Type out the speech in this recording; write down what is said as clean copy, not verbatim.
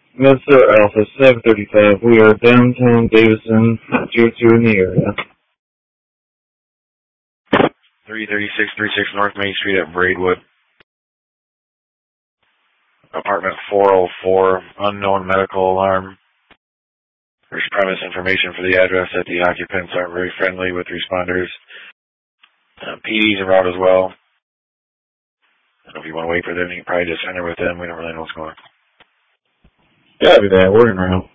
Yes, sir, Alpha 735. We are downtown Davison, 02 in the area. 33636 North Main Street at Braidwood. Apartment 404, unknown medical alarm. There's premise information for the address that the occupants aren't very friendly with responders. PD's around as well. I don't know if you want to wait for them, you can probably just enter with them. We don't really know what's going on. Copy that. We're in route.